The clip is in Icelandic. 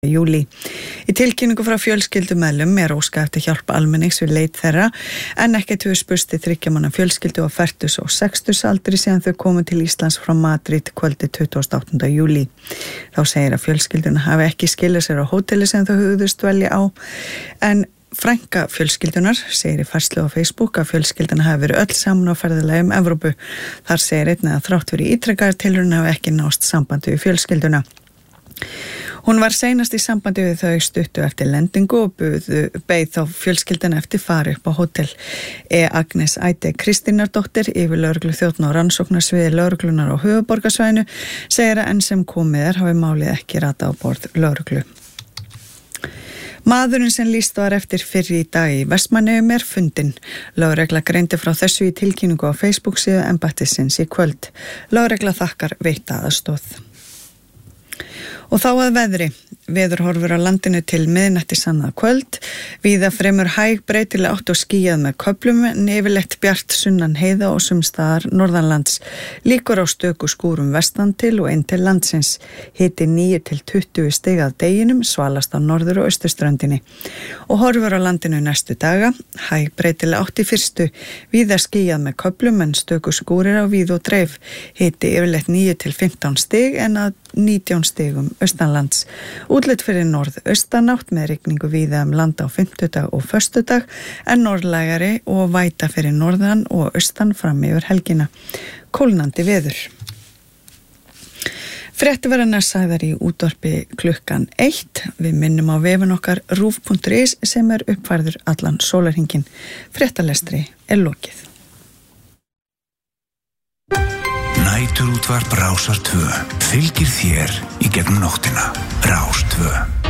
júlí. Í tilkynningu frá fjölskyldumeðlum óskað eftir hjálp almennings við leit þeirra en ekkert hefur spurst í 3 manna fjölskyldu á 40 og 60 aldri síðan þau komu til Íslands frá Madrid kvöldi 28. júlí. Þá segir að fjölskylduna hafi ekki skilað sér á hóteli sem þau hugðust dvelja á en frænka fjölskyldunar segir í færslu á Facebook að fjölskylduna hafi verið öll saman á ferðalagi Evrópu. Þar segir einnig að þrátt fyrir ítrekaðar tilraunir hafi ekki nást sambandi við fjölskylduna. Hún var seinast í sambandi við þau stuttu eftir lendingu og beið þá fjölskyldan eftir fari upp á hótel. Agnes Æti Kristínardóttir, yfirlögregluþjónn á rannsóknarsviði lögreglunar á höfuðborgarsvæðinu, segir að enn sem komið hafi málið ekki ratað á borð lögreglu. Maðurinn sem lýst var eftir fyrr í dag í Vestmannaeyjum fundinn. Lögregla greindi frá þessu í tilkynningu á Facebook síðu embættisins í kvöld. Lögregla þakkar veitta aðstoð. Og þá að veðri. Veður horfur á landinu til miðnættis annað kvöld. Víða fremur hæg breytileg átt og skýjað með köflum en yfirleitt bjart sunnan heiða og sums staðar norðanlands. Líkur á stöku skúrum vestan til og inn til landsins. Hiti 9 til 20 stig að deginum, svalast á norður- og austurströndinni. Og horfur á landinu næstu daga. Hæg breytileg átt í fyrstu. Víða skýjað með köflum en stöku skúrir á víð og dreif. Hiti yfirleitt 9 til 15 stig en að 19 stigum austanlands. Útlit fyrir norðaustanátt með rigningu víða land á fimmtudag og föstudag en norðlægari og væta fyrir norðan og austan fram yfir helgina. Kólnandi veður. Fréttir verða sagðar í útvarpi klukkan 1. Við minnum á vefinn okkar rúv.is sem uppfærður allan sólarhringinn. Fréttalestri lokið. Næturútvarp Rásar 2 fylgir þér í gegnum nóttina. Rás 2.